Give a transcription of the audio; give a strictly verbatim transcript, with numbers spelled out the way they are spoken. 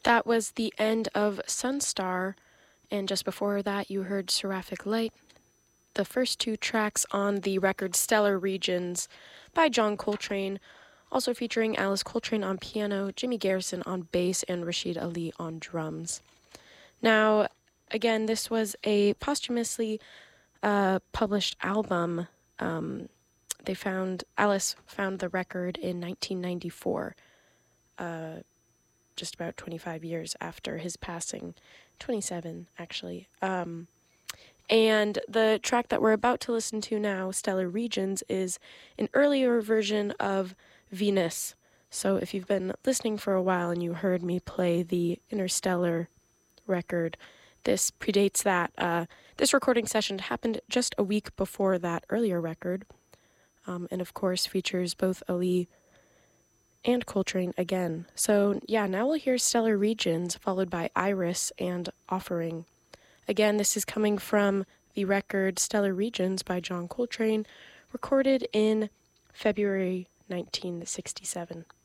That was the end of Sunstar, and just before that you heard Seraphic Light, the first two tracks on the record Stellar Regions by John Coltrane, also featuring Alice Coltrane on piano, Jimmy Garrison on bass, and Rashid Ali on drums. Now, again, this was a posthumously uh, published album. Um, they found, Alice found the record in nineteen ninety-four, uh, just about twenty-five years after his passing, twenty-seven actually. Um, and the track that we're about to listen to now, Stellar Regions, is an earlier version of Venus. So if you've been listening for a while and you heard me play the Interstellar record, this predates that. Uh, this recording session happened just a week before that earlier record, um, and of course features both Ali and Coltrane again. So yeah, now we'll hear Stellar Regions, followed by Iris and Offering. Again, this is coming from the record Stellar Regions by John Coltrane, recorded in February nineteen sixty-seven.